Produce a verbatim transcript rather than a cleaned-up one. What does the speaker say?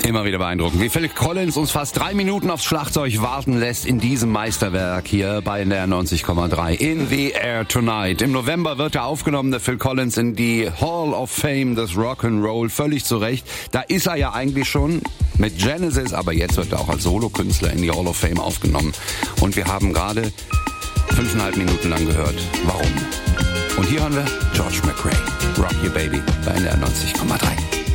Immer wieder beeindruckend, wie Phil Collins uns fast drei Minuten aufs Schlagzeug warten lässt in diesem Meisterwerk hier bei N D R neunzig Komma drei. In the Air Tonight. Im November wird er aufgenommen, der Phil Collins, in die Hall of Fame des Rock'n'Roll. Völlig zu Recht. Da ist er ja eigentlich schon mit Genesis, aber jetzt wird er auch als Solokünstler in die Hall of Fame aufgenommen. Und wir haben gerade fünfeinhalb Minuten lang gehört, warum. Und hier hören wir George McRae, Rock Your Baby bei N D R neunzig Komma drei.